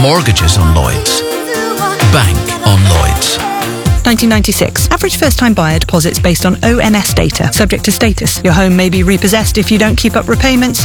Mortgages on Lloyds. Bank on Lloyds. 1996. Average first-time buyer deposits based on ONS data. Subject to status. Your home may be repossessed if you don't keep up repayments.